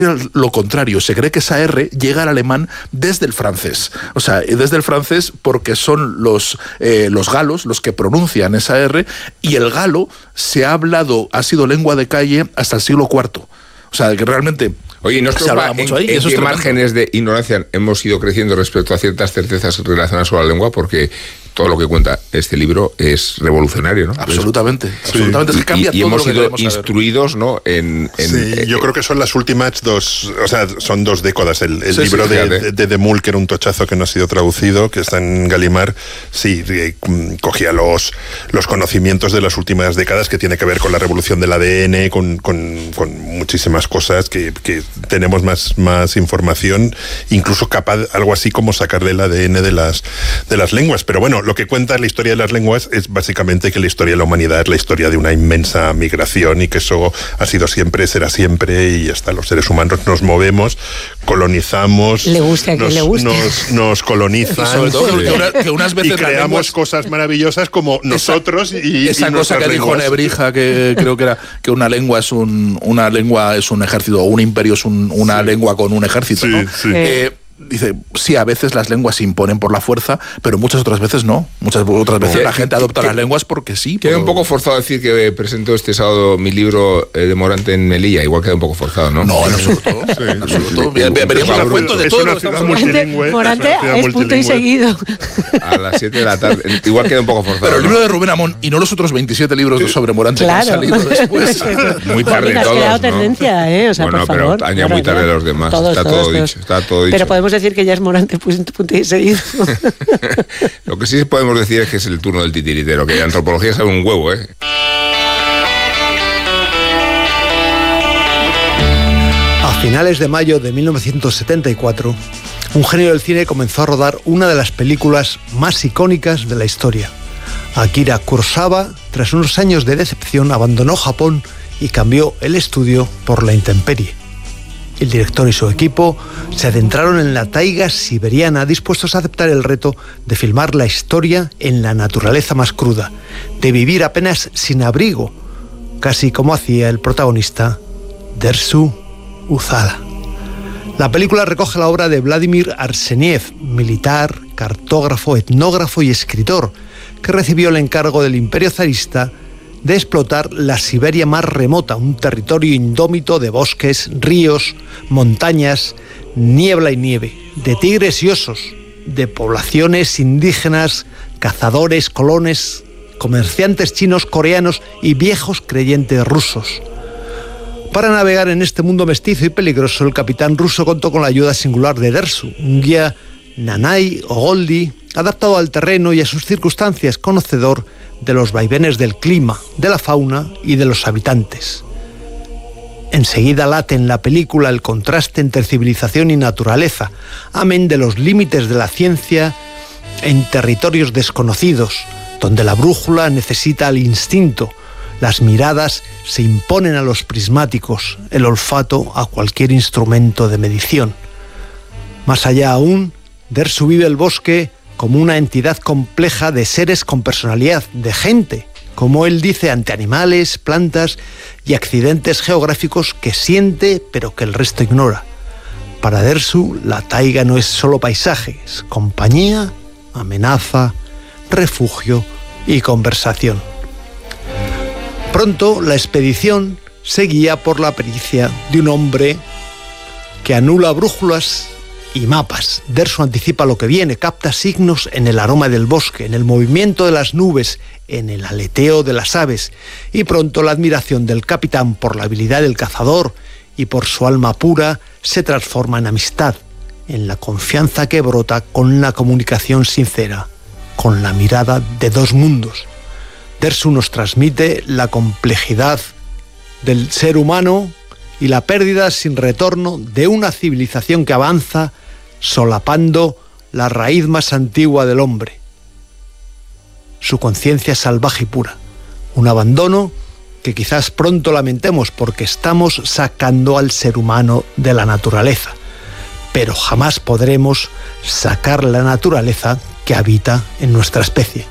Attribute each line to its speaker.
Speaker 1: lo contrario, se cree que esa R llega al alemán desde el francés. O sea, desde el francés porque son los galos los que pronuncian esa R, y el galo ha sido lengua de calle hasta el siglo IV. O sea, que realmente...
Speaker 2: Oye, ¿y nos preocupa en qué márgenes de ignorancia hemos ido creciendo respecto a ciertas certezas relacionadas con la lengua? Porque todo lo que cuenta este libro es revolucionario, ¿no?
Speaker 1: Absolutamente,
Speaker 2: sí.
Speaker 1: absolutamente. Es que cambia
Speaker 2: y
Speaker 1: todo
Speaker 2: hemos
Speaker 1: lo que
Speaker 2: sido instruidos, ¿no?
Speaker 3: Sí, yo creo que son las últimas son 2 décadas. El libro de Muhl, que era un tochazo que no ha sido traducido, que está en Gallimard, cogía los conocimientos de las últimas décadas, que tiene que ver con la revolución del ADN, con muchísimas cosas que tenemos más información, incluso capaz algo así como sacarle el ADN de las lenguas. Pero bueno, lo que cuenta la historia de las lenguas es básicamente que la historia de la humanidad es la historia de una inmensa migración, y que eso ha sido siempre, será siempre, y hasta los seres humanos nos movemos, colonizamos, nos colonizan,
Speaker 1: y sobre todo que unas veces
Speaker 3: y creamos cosas maravillosas como nosotros y
Speaker 1: esa cosa que dijo Nebrija, que creo que era que una lengua es un ejército, o un imperio es una lengua con un ejército, ¿no?
Speaker 3: Sí.
Speaker 1: Dice, sí, a veces las lenguas se imponen por la fuerza, pero muchas otras veces no. Muchas otras veces la gente adopta las lenguas porque sí.
Speaker 2: Queda un poco forzado decir que presento este sábado mi libro de Morante en Melilla. Igual queda un poco forzado, ¿no?
Speaker 1: No, en absoluto. En absoluto. Veníamos al cuento de todo.
Speaker 4: Morante es punto y seguido.
Speaker 2: A las 7 de la tarde. Igual queda un poco forzado.
Speaker 1: Pero el libro de Rubén Amón y no los otros 27 libros sobre Morante que han salido después.
Speaker 2: Muy tarde todos,
Speaker 4: ¿no? Tendencia, o sea,
Speaker 2: bueno,
Speaker 4: por favor.
Speaker 2: Pero ya muy tarde los demás. Está todo dicho.
Speaker 4: Pero podemos decir que ya es Morante punto y seguido.
Speaker 2: Lo que sí podemos decir es que es el turno del titiritero, que de antropología sabe un huevo, ¿eh?
Speaker 5: A finales de mayo de 1974, un genio del cine comenzó a rodar una de las películas más icónicas de la historia. Akira Kurosawa, tras unos años de decepción, abandonó Japón y cambió el estudio por la intemperie. El director y su equipo se adentraron en la taiga siberiana, dispuestos a aceptar el reto de filmar la historia en la naturaleza más cruda, de vivir apenas sin abrigo, casi como hacía el protagonista Dersu Uzala. La película recoge la obra de Vladimir Arseniev, militar, cartógrafo, etnógrafo y escritor, que recibió el encargo del Imperio zarista de explotar la Siberia más remota, un territorio indómito de bosques, ríos, montañas, niebla y nieve, de tigres y osos, de poblaciones indígenas, cazadores, colones, comerciantes chinos, coreanos y viejos creyentes rusos. Para navegar en este mundo mestizo y peligroso, el capitán ruso contó con la ayuda singular de Dersu, un guía nanay o goldi, adaptado al terreno y a sus circunstancias, conocedor de los vaivenes del clima, de la fauna y de los habitantes. Enseguida late en la película el contraste entre civilización y naturaleza, amén de los límites de la ciencia en territorios desconocidos, donde la brújula necesita el instinto, las miradas se imponen a los prismáticos, el olfato a cualquier instrumento de medición. Más allá aún, Dersu vive el bosque como una entidad compleja de seres con personalidad, de gente, como él dice, ante animales, plantas y accidentes geográficos que siente pero que el resto ignora. Para Dersu, la taiga no es solo paisaje, es compañía, amenaza, refugio y conversación. Pronto la expedición se guía por la pericia de un hombre que anula brújulas y mapas. Dersu anticipa lo que viene, capta signos en el aroma del bosque, en el movimiento de las nubes, en el aleteo de las aves, y pronto la admiración del capitán por la habilidad del cazador y por su alma pura se transforma en amistad, en la confianza que brota con la comunicación sincera, con la mirada de dos mundos. Dersu nos transmite la complejidad del ser humano y la pérdida sin retorno de una civilización que avanza solapando la raíz más antigua del hombre, su conciencia salvaje y pura. Un abandono que quizás pronto lamentemos porque estamos sacando al ser humano de la naturaleza, pero jamás podremos sacar la naturaleza que habita en nuestra especie.